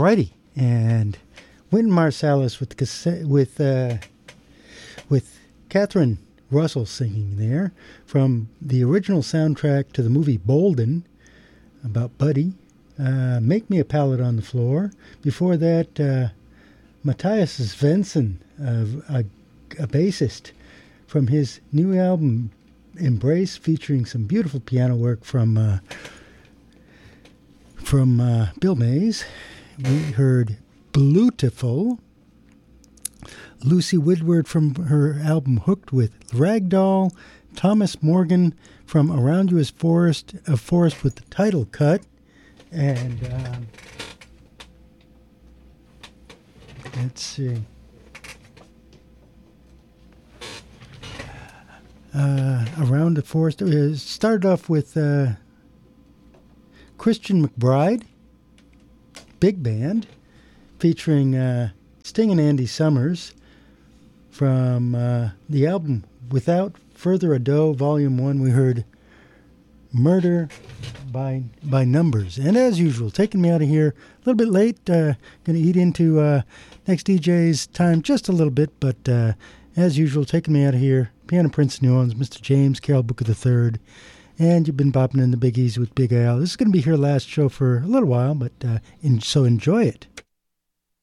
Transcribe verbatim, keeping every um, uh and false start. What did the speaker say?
Alrighty, and Wynton Marsalis with cassette, with uh, with Catherine Russell singing there from the original soundtrack to the movie Bolden about Buddy. Uh, Make Me a Pallet on the Floor. Before that, uh, Matthias Svensson, uh, a, a bassist, from his new album Embrace, featuring some beautiful piano work from uh, from uh, Bill Mays. We heard Bluetiful. Lucy Woodward from her album Hooked with Ragdoll. Thomas Morgan from Around You is Forest, a Forest with the title cut. And um, let's see. Uh, Around the Forest. Uh, started off with uh, Christian McBride, big band, featuring uh, Sting and Andy Summers from uh, the album Without Further Ado, Volume one. We heard Murder by by Numbers. And as usual, taking me out of here a little bit late. Uh, going to eat into uh, next D J's time just a little bit, but uh, as usual, taking me out of here, Piano Prince New Orleans, Mister James Carroll Booker the third. And you've been bopping in the Big Easy with Big Al. This is going to be her last show for a little while, but uh, in, so enjoy it.